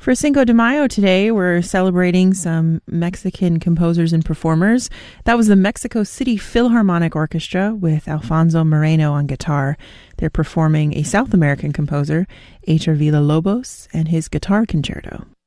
For Cinco de Mayo today, we're celebrating some Mexican composers and performers. That was the Mexico City Philharmonic Orchestra with Alfonso Moreno on guitar. They're performing a South American composer, Heitor Villa-Lobos, and his guitar concerto.